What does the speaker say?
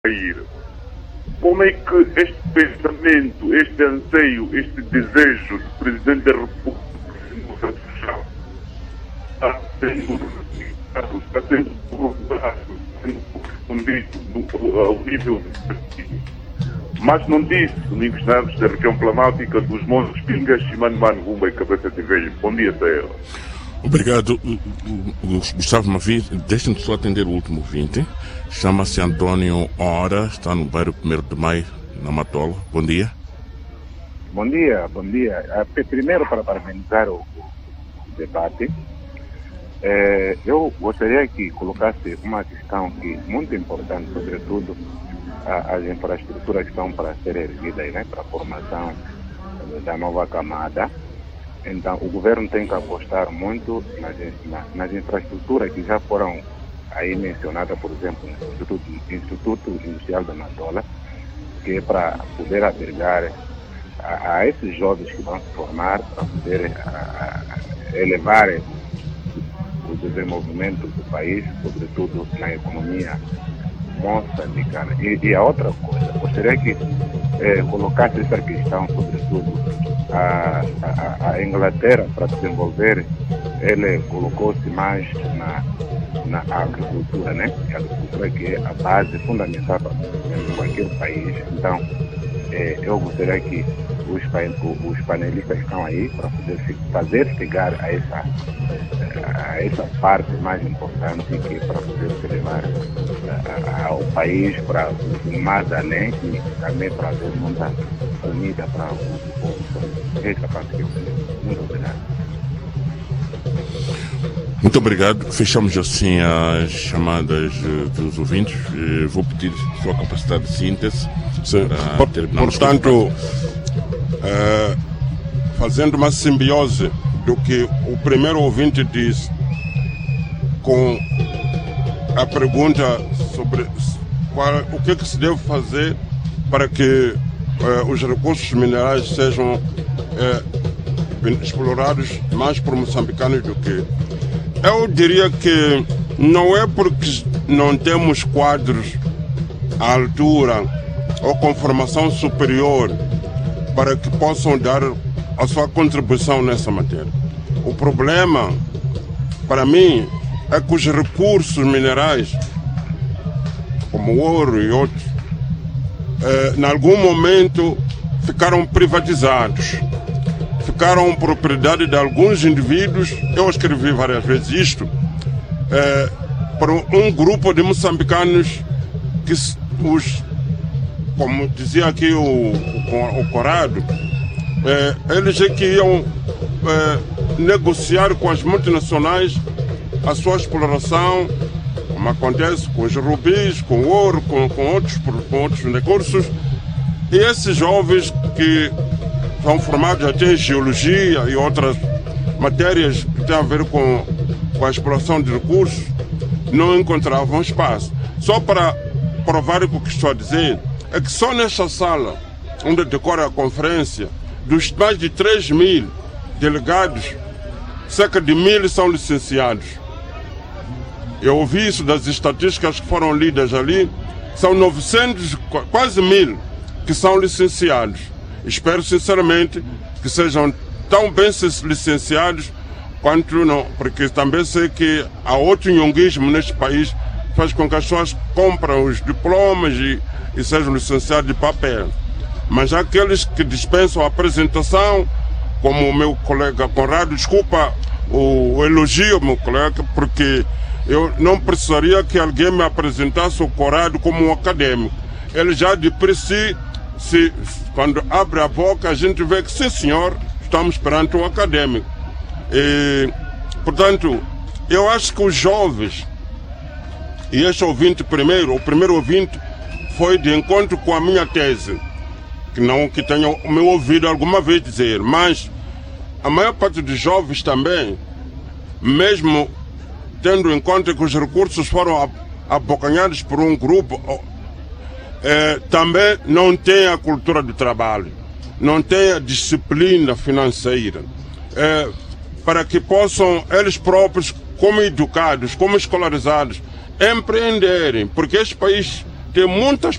cair. Como é que este pensamento, este anseio, este desejo do Presidente da República está sendo correspondido ao nível do partido? Mas não disse Domingos Neves da região plamática dos Montes Pingas e Mano Gumba e Cabeça de Velho. Bom dia, Taylor. Obrigado, Gustavo Mavi. Deixem-me só atender o último ouvinte. Chama-se Antônio Ora, está no bairro 1º de Maio, na Matola. Bom dia. Bom dia, bom dia. Primeiro, para parabenizar o debate, eu gostaria que colocasse uma questão que muito importante, sobretudo as infraestruturas que estão para ser erguidas, né, para a formação da nova camada. Então, o governo tem que apostar muito nas infraestruturas que já foram aí mencionadas, por exemplo, no Instituto Industrial da Matola, que é para poder abrigar a esses jovens que vão se formar, para poder elevar o desenvolvimento do país, sobretudo na economia moçambicana. E a outra coisa, gostaria que colocasse essa questão, sobretudo, a Inglaterra, para desenvolver, ele colocou-se mais na agricultura, né? A agricultura que é a base fundamental para qualquer país. Então, eu gostaria que os panelistas estão aí para poder fazer chegar a essa parte mais importante, que é para poder se levar ao país para mais além e também para ter muita comida para o povo. Essa parte que eu queria. Muito obrigado. Muito obrigado. Fechamos assim as chamadas dos ouvintes. Vou pedir sua capacidade de síntese. Portanto, fazendo uma simbiose do que o primeiro ouvinte disse com a pergunta sobre o que se deve fazer para que os recursos minerais sejam explorados mais por moçambicanos do que... Eu diria que não é porque não temos quadros à altura ou com formação superior para que possam dar a sua contribuição nessa matéria. O problema, para mim, é que os recursos minerais, como ouro e outros, em algum momento ficaram privatizados, ficaram propriedade de alguns indivíduos. Eu escrevi várias vezes isto, para um grupo de moçambicanos que como dizia aqui o Corrado, eles é que iam negociar com as multinacionais a sua exploração, como acontece com os rubis, com o ouro, com outros recursos. E esses jovens que são formados até em geologia e outras matérias que têm a ver com a exploração de recursos, não encontravam espaço. Só para provar o que estou a dizer, é que só nesta sala, onde decorre a conferência, dos mais de 3.000 delegados, cerca de 1.000 são licenciados. Eu ouvi isso das estatísticas que foram lidas ali, são 900, quase 1.000, que são licenciados. Espero sinceramente que sejam tão bem licenciados quanto não, porque também sei que há outro nhonguismo neste país, faz com que as pessoas comprem os diplomas e sejam licenciados de papel. Mas há aqueles que dispensam a apresentação, como o meu colega Conrado, desculpa o elogio, meu colega, porque eu não precisaria que alguém me apresentasse o Conrado como um acadêmico. Ele já de por si, quando abre a boca, a gente vê que, sim senhor, estamos perante um acadêmico. E, portanto, eu acho que os jovens, e este ouvinte o primeiro ouvinte foi de encontro com a minha tese, que tenham me ouvido alguma vez dizer, mas a maior parte dos jovens também, mesmo tendo em conta que os recursos foram abocanhados por um grupo, também não tem a cultura do trabalho, não tem a disciplina financeira, para que possam eles próprios, como educados, como escolarizados, empreenderem, porque este país que muitas